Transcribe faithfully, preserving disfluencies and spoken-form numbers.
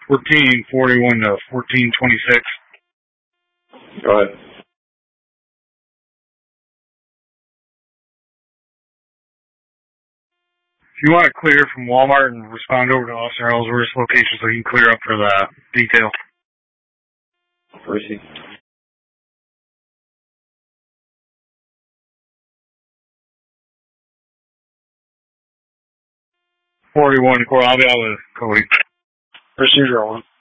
fourteen forty-one to fourteen twenty-six. Go ahead. If you want to clear from Walmart and respond over to Officer Ellsworth's location so he can clear up for the detail. Where is he? forty-one, Coral, I'll be out with Cody. Procedural one.